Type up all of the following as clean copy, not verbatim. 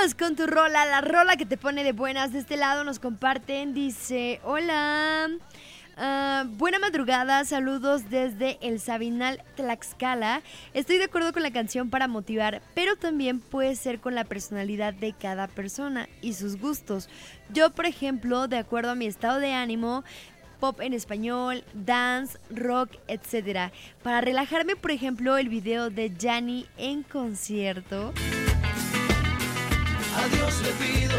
Vámonos con tu rola, la rola que te pone de buenas. De este lado nos comparten, dice, hola, buena madrugada, saludos desde el Sabinal, Tlaxcala. Estoy de acuerdo con la canción para motivar, pero también puede ser con la personalidad de cada persona y sus gustos. Yo, por ejemplo, de acuerdo a mi estado de ánimo, pop en español, dance, rock, etc. Para relajarme, por ejemplo, el video de Yanni en concierto. A Dios le pido.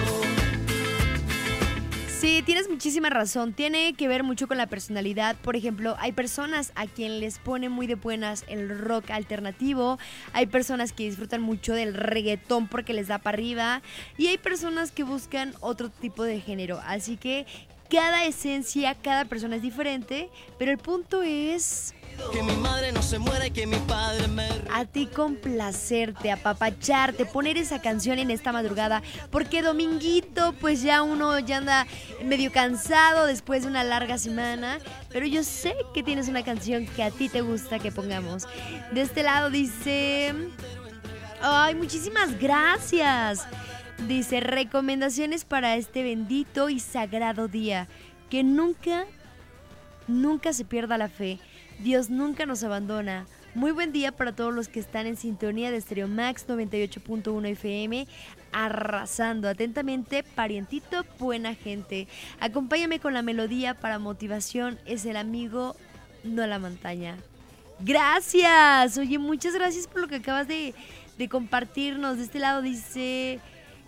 Sí, tienes muchísima razón. Tiene que ver mucho con la personalidad. Por ejemplo, hay personas a quien les pone muy de buenas el rock alternativo. Hay personas que disfrutan mucho del reggaetón porque les da para arriba. Y hay personas que buscan otro tipo de género. Así que cada esencia, cada persona es diferente. Pero el punto es Que mi madre no se muera y que mi padre me... a ti complacerte, apapacharte, poner esa canción en esta madrugada, porque dominguito pues ya uno ya anda medio cansado después de una larga semana, pero yo sé que tienes una canción que a ti te gusta que pongamos. De este lado dice, ay, muchísimas gracias. Dice, recomendaciones para este bendito y sagrado día, que nunca se pierda la fe. Dios nunca nos abandona. Muy buen día para todos los que están en sintonía de Stereo Max 98.1 FM, arrasando. Atentamente, parientito, buena gente. Acompáñame con la melodía para motivación, es el amigo, no la montaña. Gracias, oye, muchas gracias por lo que acabas de compartirnos. De este lado dice,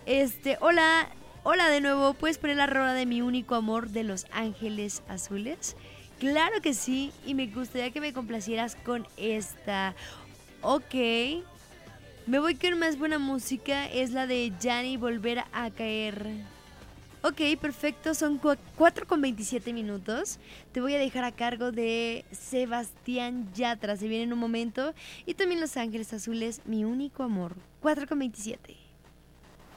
hola de nuevo, ¿puedes poner la rola de Mi Único Amor de Los Ángeles Azules? Claro que sí, y me gustaría que me complacieras con esta. Ok, me voy con más buena música, es la de Yanni, Volver a Caer. Ok, perfecto, son 4:27 minutos. Te voy a dejar a cargo de Sebastián Yatra, se viene en un momento. Y también Los Ángeles Azules, Mi Único Amor, 4:27.